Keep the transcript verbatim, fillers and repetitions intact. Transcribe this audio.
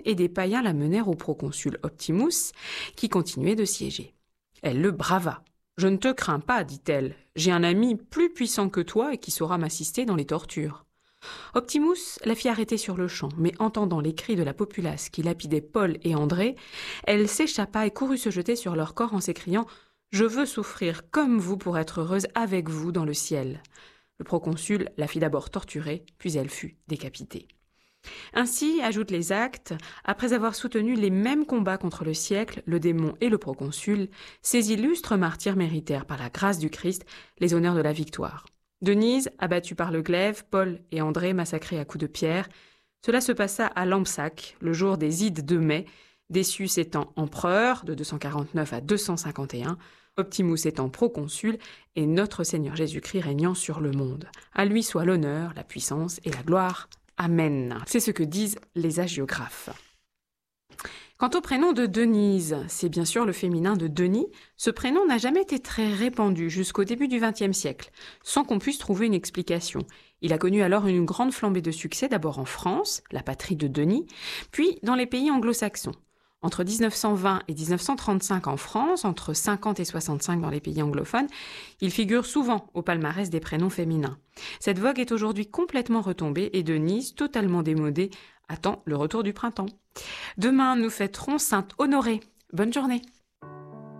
et des païens la menèrent au proconsul Optimus, qui continuait de siéger. Elle le brava. « Je ne te crains pas, dit-elle. J'ai un ami plus puissant que toi et qui saura m'assister dans les tortures. » Optimus la fit arrêter sur le champ, mais entendant les cris de la populace qui lapidait Paul et André, elle s'échappa et courut se jeter sur leur corps en s'écriant « Je veux souffrir comme vous pour être heureuse avec vous dans le ciel. » Le proconsul la fit d'abord torturer, puis elle fut décapitée. Ainsi, ajoutent les actes, après avoir soutenu les mêmes combats contre le siècle, le démon et le proconsul, ces illustres martyrs méritèrent, par la grâce du Christ, les honneurs de la victoire. Denise, abattue par le glaive, Paul et André massacrés à coups de pierre. Cela se passa à Lampsaque, le jour des Ides de mai, Décius étant empereur, de deux cent quarante-neuf à deux cent cinquante et un, Optimus étant proconsul, et notre Seigneur Jésus-Christ régnant sur le monde. À lui soit l'honneur, la puissance et la gloire. Amen. C'est ce que disent les hagiographes. Quant au prénom de Denise, c'est bien sûr le féminin de Denis. Ce prénom n'a jamais été très répandu jusqu'au début du vingtième siècle, sans qu'on puisse trouver une explication. Il a connu alors une grande flambée de succès, d'abord en France, la patrie de Denis, puis dans les pays anglo-saxons. Entre dix-neuf cent vingt et dix-neuf cent trente-cinq en France, entre cinquante et soixante-cinq dans les pays anglophones, il figure souvent au palmarès des prénoms féminins. Cette vogue est aujourd'hui complètement retombée et Denise, totalement démodée, attend le retour du printemps. Demain, nous fêterons Sainte Honorée. Bonne journée.